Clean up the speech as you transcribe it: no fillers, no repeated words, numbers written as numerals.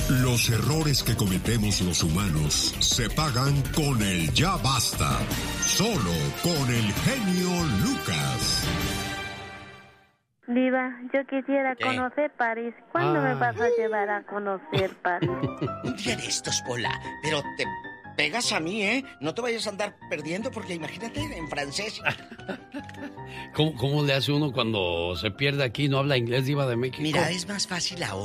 Los errores que cometemos los humanos se pagan con el ya basta. Solo con el genio Lucas. Diva, yo quisiera conocer París. ¿Cuándo me vas a llevar a conocer París? Un día de estos, Pola, pero te pegas a mí, ¿eh? No te vayas a andar perdiendo porque imagínate en francés. ¿Cómo le hace uno cuando se pierde aquí y no habla inglés, Diva de México? Mira, es más fácil